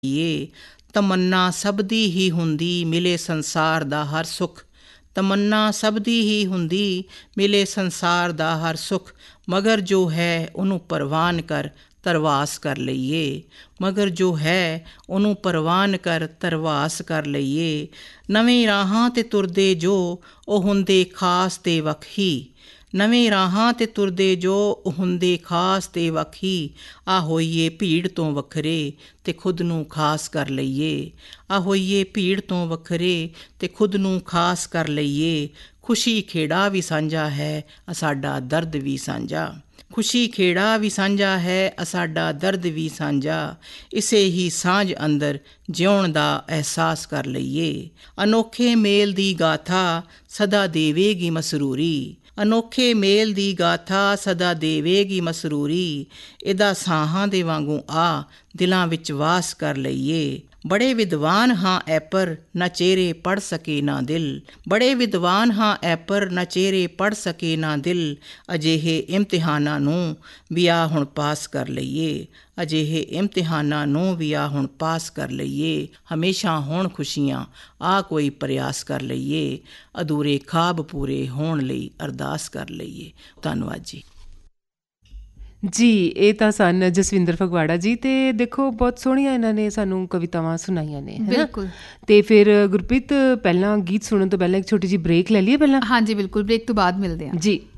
ਏ ਤਮੰਨਾ ਸਭ ਦੀ ਹੀ ਹੁੰਦੀ, ਮਿਲੇ ਸੰਸਾਰ ਦਾ ਹਰ ਸੁੱਖ। ਤਮੰਨਾ ਸਭ ਦੀ ਹੀ ਹੁੰਦੀ, ਮਿਲੇ ਸੰਸਾਰ ਦਾ ਹਰ ਸੁੱਖ। ਮਗਰ ਜੋ ਹੈ ਉਹਨੂੰ ਪ੍ਰਵਾਨ ਕਰ, ਧਰਵਾਸ ਕਰ ਲਈਏ। ਮਗਰ ਜੋ ਹੈ ਉਹਨੂੰ ਪ੍ਰਵਾਨ ਕਰ, ਧਰਵਾਸ ਕਰ ਲਈਏ। ਨਵੇਂ ਰਾਹਾਂ 'ਤੇ ਤੁਰਦੇ ਜੋ, ਉਹ ਹੁੰਦੇ ਖਾਸ ਤੇ ਵੱਖੀ। ਨਵੇਂ ਰਾਹਾਂ 'ਤੇ ਤੁਰਦੇ ਜੋ, ਉਹ ਹੁੰਦੇ ਖਾਸ ਤੇ ਵੱਖੀ। ਆ ਹੋਈਏ ਭੀੜ ਤੋਂ ਵੱਖਰੇ, ਤੇ ਖੁਦ ਨੂੰ ਖਾਸ ਕਰ ਲਈਏ। ਆ ਹੋਈਏ ਭੀੜ ਤੋਂ ਵੱਖਰੇ, ਤੇ ਖੁਦ ਨੂੰ ਖਾਸ ਕਰ ਲਈਏ। ਖੁਸ਼ੀ ਖੇੜਾ ਵੀ ਸਾਂਝਾ ਹੈ, ਸਾਡਾ ਦਰਦ ਵੀ ਸਾਂਝਾ। ਖੁਸ਼ੀ ਖੇੜਾ ਵੀ ਸਾਂਝਾ ਹੈ, ਸਾਡਾ ਦਰਦ ਵੀ ਸਾਂਝਾ। ਇਸੇ ਹੀ ਸਾਂਝ ਅੰਦਰ ਜਿਉਣ ਦਾ ਅਹਿਸਾਸ ਕਰ ਲਈਏ। ਅਨੋਖੇ ਮੇਲ ਦੀ ਗਾਥਾ ਸਦਾ ਦੇਵੇਗੀ ਮਸਰੂਰੀ। ਅਨੋਖੇ ਮੇਲ ਦੀ ਗਾਥਾ ਸਦਾ ਦੇਵੇਗੀ ਮਸਰੂਰੀ। ਇਹਦਾ ਸਾਹਾਂ ਦੇ ਵਾਂਗੂ ਆ ਦਿਲਾਂ ਵਿੱਚ ਵਾਸ ਕਰ ਲਈਏ। ਬੜੇ ਵਿਦਵਾਨ ਹਾਂ ਐ ਪਰ, ਨਾ ਚਿਹਰੇ ਪੜ੍ਹ ਸਕੇ ਨਾ ਦਿਲ। ਬੜੇ ਵਿਦਵਾਨ ਹਾਂ ਐ ਪਰ, ਨਾ ਚਿਹਰੇ ਪੜ੍ਹ ਸਕੇ ਨਾ ਦਿਲ। ਅਜਿਹੇ ਇਮਤਿਹਾਨਾਂ ਨੂੰ ਵੀ ਆ ਹੁਣ ਪਾਸ ਕਰ ਲਈਏ। ਅਜਿਹੇ ਇਮਤਿਹਾਨਾਂ ਨੂੰ ਵੀ ਆ ਹੁਣ ਪਾਸ ਕਰ ਲਈਏ। ਹਮੇਸ਼ਾ ਹੋਣ ਖੁਸ਼ੀਆਂ, ਆ ਕੋਈ ਪ੍ਰਯਾਸ ਕਰ ਲਈਏ। ਅਧੂਰੇ ਖਾਬ ਪੂਰੇ ਹੋਣ ਲਈ ਅਰਦਾਸ ਕਰ ਲਈਏ। ਧੰਨਵਾਦ ਜੀ। ਜੀ ਇਹ ਤਾਂ ਸਨ ਜਸਵਿੰਦਰ ਫਗਵਾੜਾ ਜੀ। ਅਤੇ ਦੇਖੋ ਬਹੁਤ ਸੋਹਣੀਆਂ ਇਹਨਾਂ ਨੇ ਸਾਨੂੰ ਕਵਿਤਾਵਾਂ ਸੁਣਾਈਆਂ ਨੇ, ਬਿਲਕੁਲ। ਅਤੇ ਫਿਰ ਗੁਰਪ੍ਰੀਤ ਪਹਿਲਾਂ ਗੀਤ ਸੁਣਨ ਤੋਂ ਪਹਿਲਾਂ ਇੱਕ ਛੋਟੀ ਜਿਹੀ ਬ੍ਰੇਕ ਲੈ ਲਈਏ ਪਹਿਲਾਂ। ਹਾਂਜੀ ਬਿਲਕੁਲ, ਬ੍ਰੇਕ ਤੋਂ ਬਾਅਦ ਮਿਲਦੇ ਹਾਂ ਜੀ।